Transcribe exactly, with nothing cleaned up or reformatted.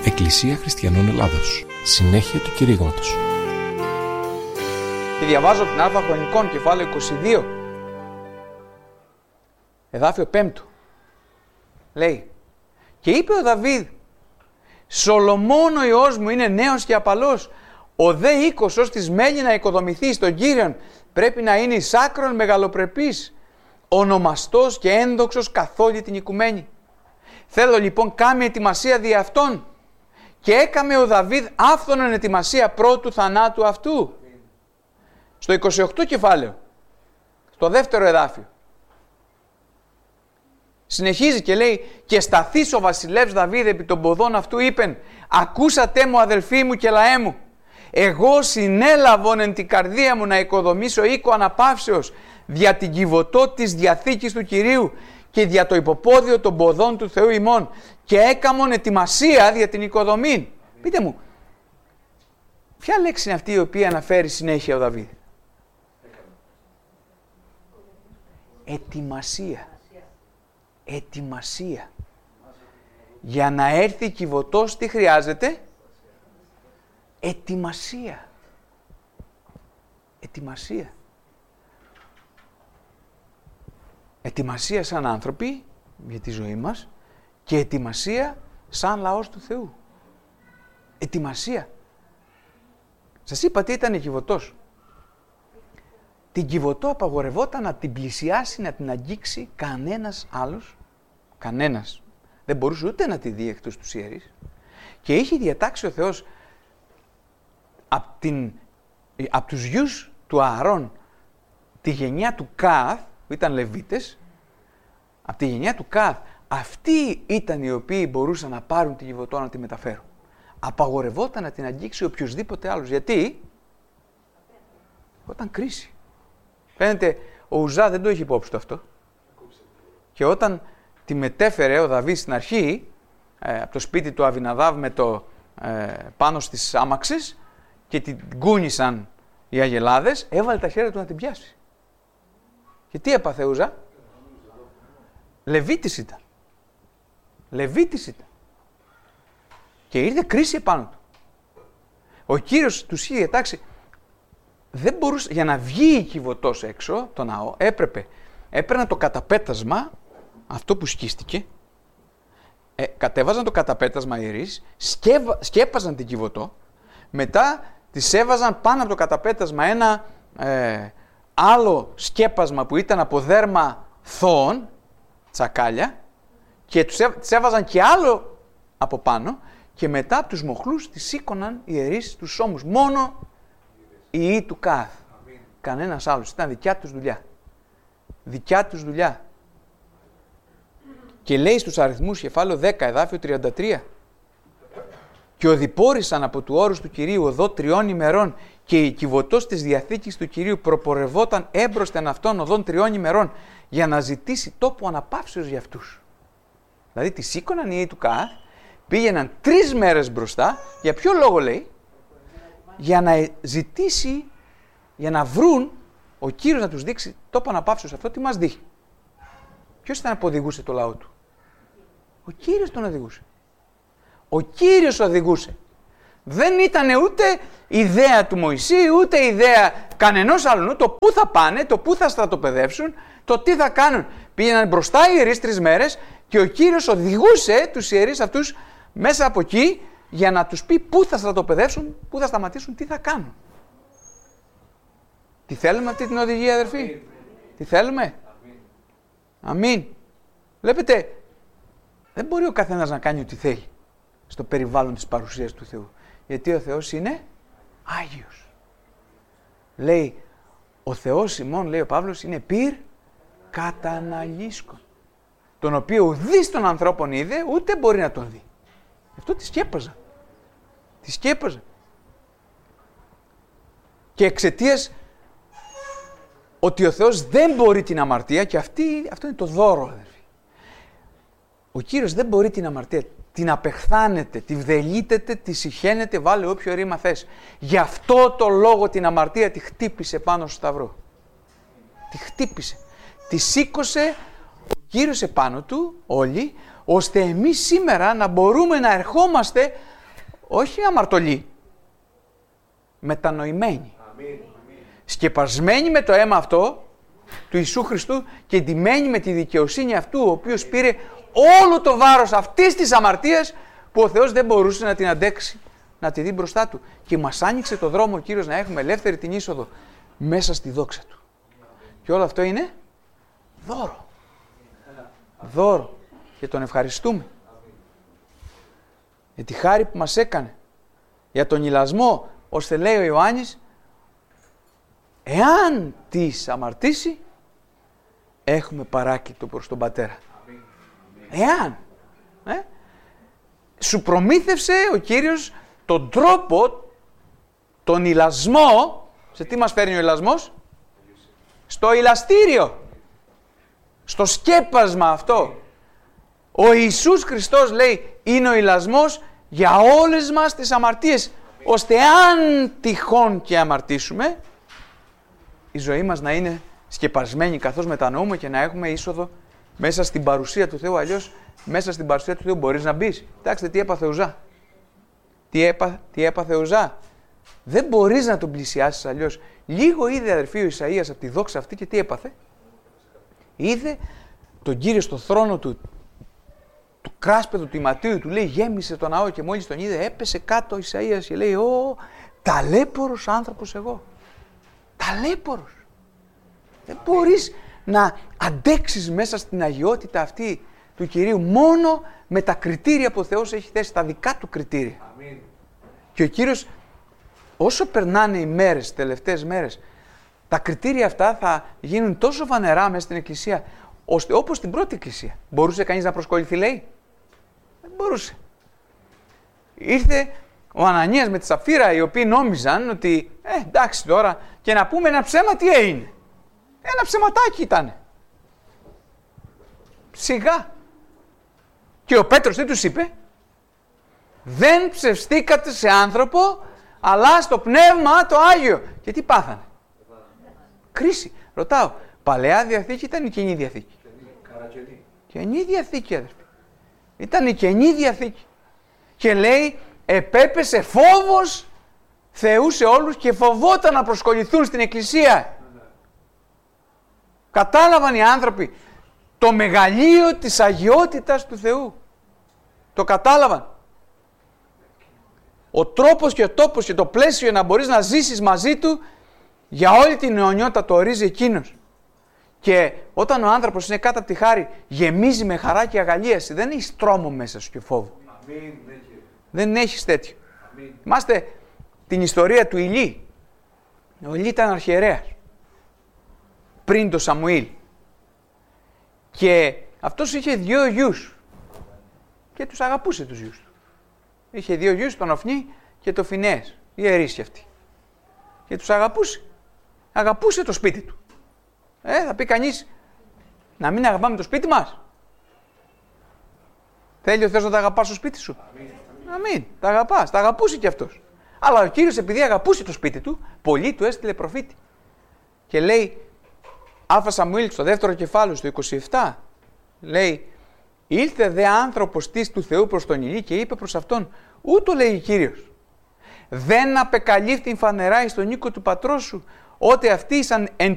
Εκκλησία Χριστιανών Ελλάδος. Συνέχεια του κηρύγματος. Και διαβάζω την Α Χρονικών, κεφάλαιο είκοσι δύο, εδάφιο πέμπτο. Λέει: «Και είπε ο Δαβίδ, Σολομών ο Υιός μου είναι νέος και απαλός, ο δε οίκος ως της μέλη να οικοδομηθεί στον Κύριον πρέπει να είναι εις άκρον μεγαλοπρεπής, ονομαστός και ένδοξος καθ' όλη την οικουμένη. Θέλω λοιπόν κάμε ετοιμασία δι' αυτόν. Και έκαμε ο Δαβίδ άφθονον ετοιμασία πρώτου θανάτου αυτού». Στο είκοσι οκτώ κεφάλαιο, στο δεύτερο εδάφιο, συνεχίζει και λέει: «Και σταθείς ο βασιλεύς Δαβίδ επί των ποδών αυτού είπεν, ακούσατε μου αδελφοί μου και λαέ μου, εγώ συνέλαβον εν την καρδία μου να οικοδομήσω οίκο αναπαύσεως δια την κυβωτό της διαθήκης του Κυρίου και δια το υποπόδιο των ποδών του Θεού ημών και έκαμον ετοιμασία δια την οικοδομή». Πείτε μου, ποια λέξη είναι αυτή η οποία αναφέρει συνέχεια ο Δαβίδ? Ετοιμασία. Ετοιμασία. Για να έρθει η κυβωτός, τι χρειάζεται? Ετοιμασία. Ετοιμασία. Ετοιμασία σαν άνθρωποι για τη ζωή μας και ετοιμασία σαν λαός του Θεού. Ετοιμασία. Σας είπα τι ήταν η κυβωτός. Την κυβωτό απαγορευόταν να την πλησιάσει, να την αγγίξει κανένας άλλος. Κανένας. Δεν μπορούσε ούτε να τη δει εκτός τους ιερείς. Και είχε διατάξει ο Θεός από, την, από τους γιους του Ααρών τη γενιά του Κααθ, που ήταν Λεβίτες, από τη γενιά του Κααθ, αυτοί ήταν οι οποίοι μπορούσαν να πάρουν την κυβωτό να τη μεταφέρουν. Απαγορευόταν να την αγγίξει οποιοσδήποτε άλλος. Γιατί? Όταν κρίση. Φαίνεται ο Ουζά δεν το είχε υπόψη του αυτό. Και όταν τη μετέφερε ο Δαβίδ στην αρχή ε, από το σπίτι του Αβιναδάβ με το ε, πάνω στις άμαξες και την κούνησαν οι αγελάδες, έβαλε τα χέρια του να την πιάσει. Και τι έπαθε ο Ουζά? Λεβίτης ήταν. Λεβίτης ήταν. Και ήρθε κρίση επάνω του. Ο Κύριος τους είχε διατάξει, δεν μπορούσε, για να βγει η κυβωτός έξω, το ναό, έπρεπε, έπαιρναν το καταπέτασμα, αυτό που σκίστηκε, ε, κατέβαζαν το καταπέτασμα ιερείς, σκεύα, σκέπαζαν την κυβωτό, μετά τις έβαζαν πάνω από το καταπέτασμα ένα ε, άλλο σκέπασμα που ήταν από δέρμα θώων, τσακάλια, και τους έβ, τις έβαζαν και άλλο από πάνω, και μετά από τους μοχλούς τις σήκωναν οι ιερείς στους ώμους. Μόνο οι ιοί του Κααθ. Κανένας άλλος. Ήταν δικιά τους δουλειά. Δικιά τους δουλειά. Και λέει στους αριθμούς, κεφάλαιο δέκα, εδάφιο τριάντα τρία. «Και οδηπόρησαν από του όρους του Κυρίου οδό τριών ημερών και η κυβωτός της διαθήκης του Κυρίου προπορευόταν έμπροσθεν αυτών οδών τριών ημερών για να ζητήσει τόπο αναπαύσεως για αυτούς». Δηλαδή τη σήκωναν οι ιοί του Καάθ, πήγαιναν τρεις μέρες μπροστά. Για ποιο λόγο λέει? Για να ζητήσει, για να βρουν ο Κύριος να τους δείξει τόπο αναπαύσεως. Αυτό τι μας δείχνει? Ποιος ήταν που οδηγούσε το λαό του? Ο Κύριος τον οδηγούσε. Ο Κύριος οδηγούσε. Δεν ήταν ούτε ιδέα του Μωυσή, ούτε ιδέα κανενός άλλου. Το πού θα πάνε, το πού θα στρατοπεδεύσουν, το τι θα κάνουν. Πήγαιναν μπροστά οι ιερείς τρεις μέρες και ο Κύριος οδηγούσε τους ιερείς αυτούς μέσα από εκεί για να τους πει πού θα στρατοπεδεύσουν, πού θα σταματήσουν, τι θα κάνουν. Τι θέλουμε αυτή την οδηγία, αδερφοί? Αμήν. Τι θέλουμε? Αμήν. Αμήν. Βλέπετε, δεν μπορεί ο καθένας να κάνει ό,τι θέλει στο περιβάλλον της παρουσίας του Θεού. Γιατί ο Θεός είναι Άγιος. Λέει, ο Θεός ημών, λέει ο Παύλος, είναι πυρ καταναλύσκον, τον οποίο ουδής των ανθρώπων είδε, ούτε μπορεί να τον δει. Αυτό τη σκέπαζα. Τη σκέπαζα. Και εξαιτίας ότι ο Θεός δεν μπορεί την αμαρτία, και αυτή, αυτό είναι το δώρο, αδερφοί. Ο Κύριος δεν μπορεί την αμαρτία, την απεχθάνεται, τη βδελίτεται, τη συχαίνεται, βάλε όποιο ρήμα θες. Γι' αυτό το λόγο την αμαρτία τη χτύπησε πάνω στο σταυρό. Τη χτύπησε. Τη σήκωσε ο Κύριος επάνω του, όλοι, ώστε εμείς σήμερα να μπορούμε να ερχόμαστε όχι αμαρτωλοί, μετανοημένοι. Αμήν. Σκεπασμένοι με το αίμα αυτό του Ιησού Χριστού και ντυμένοι με τη δικαιοσύνη αυτού, ο οποίος πήρε όλο το βάρος αυτής της αμαρτίας που ο Θεός δεν μπορούσε να την αντέξει, να τη δει μπροστά του. Και μας άνοιξε το δρόμο ο Κύριος να έχουμε ελεύθερη την είσοδο μέσα στη δόξα του. Και όλο αυτό είναι δώρο. Δώρο. Και τον ευχαριστούμε για τη χάρη που μας έκανε, για τον ηλασμό, ώστε λέει ο Ιωάννης, εάν τις αμαρτήσει, έχουμε παράκλητο προς τον Πατέρα. Εάν. Ε? Σου προμήθευσε ο Κύριος τον τρόπο, τον ηλασμό. Σε τι μας φέρνει ο ηλασμός? Στο ηλαστήριο. Στο σκέπασμα αυτό. Ο Ιησούς Χριστός, λέει, είναι ο ηλασμός για όλες μας τις αμαρτίες, ώστε αν τυχόν και αμαρτήσουμε, η ζωή μας να είναι σκεπασμένη καθώς μετανοούμε και να έχουμε είσοδο μέσα στην παρουσία του Θεού. Αλλιώς μέσα στην παρουσία του Θεού μπορείς να μπεις. Κοιτάξτε τι έπαθε Ουζά. Τι, έπα, τι έπαθε Ουζά. Δεν μπορείς να τον πλησιάσεις αλλιώς. Λίγο είδε, αδερφοί, ο Ισαΐας από τη δόξα αυτή και τι έπαθε? Είδε τον Κύριο στο θρόνο του, του κράσπεδου του Ηματίου, του λέει γέμισε το ναό, και μόλις τον είδε έπεσε κάτω ο Ισαΐας και λέει, ω, ταλέπορος άνθρωπος εγώ. Ταλέπορος. Δεν μπορείς να αντέξεις μέσα στην αγιότητα αυτή του Κυρίου μόνο με τα κριτήρια που ο Θεός έχει θέσει, τα δικά του κριτήρια. Αμήν. Και ο Κύριος, όσο περνάνε οι μέρες, τις τελευταίες μέρες, τα κριτήρια αυτά θα γίνουν τόσο φανερά μέσα στην Εκκλησία, ώστε όπως στην πρώτη Εκκλησία. Μπορούσε κανείς να προσκοληθεί, λέει? Δεν μπορούσε. Ήρθε ο Ανανίας με τη Σαφίρα, οι οποίοι νόμιζαν ότι, ε, εντάξει τώρα, και να πούμε ένα ψέμα τι έγινε. Ένα ψεματάκι ήτανε. Σιγά. Και ο Πέτρος τι τους είπε? Δεν ψευστήκατε σε άνθρωπο, αλλά στο Πνεύμα το Άγιο. Και τι πάθανε? Κρίση. Ρωτάω, Παλαιά Διαθήκη ήταν η Καινή Διαθήκη? Καινή Διαθήκη, αδερφοί. Ήταν η Καινή Διαθήκη. Και λέει, επέπεσε φόβος Θεού σε όλους και φοβόταν να προσκοληθούν στην Εκκλησία. Κατάλαβαν οι άνθρωποι το μεγαλείο της αγιότητας του Θεού. Το κατάλαβαν. Ο τρόπος και ο τόπος και το πλαίσιο να μπορείς να ζήσεις μαζί του για όλη την αιωνιότητα το ορίζει εκείνος. Και όταν ο άνθρωπος είναι κάτω από τη χάρη, γεμίζει με χαρά και αγαλίαση. Δεν έχεις τρόμο μέσα σου και φόβο. Αμήν. Δεν έχεις τέτοιο. Θυμάστε την ιστορία του Ηλί. Ο Ηλί ήταν αρχιερέας πριν το Σαμουήλ. Και αυτός είχε δύο γιους. Και τους αγαπούσε τους γιους του. Είχε δύο γιους, τον Οφνή και τον Φινέας. Ιερείς και αυτοί. Και τους αγαπούσε. Αγαπούσε το σπίτι του. Ε, θα πει κανείς, να μην αγαπάμε το σπίτι μας. Θέλει ο Θεός να τα αγαπάς στο σπίτι σου? Αμήν. Αμήν. Τα αγαπάς. Τα αγαπούσε κι αυτός. Αλλά ο Κύριος, επειδή αγαπούσε το σπίτι του, πολύ του έστειλε προφήτη. Και λέει, Α Σαμουήλ στο δεύτερο κεφάλαιο, στο είκοσι επτά, λέει, ήλθε δε άνθρωπος της του Θεού προς τον Ηλί και είπε προς αυτόν, ούτω λέει ο Κύριος, δεν απεκαλύφθην φανερά εις τον οίκο του πατρός σου, ότι αυτοί ήσαν εν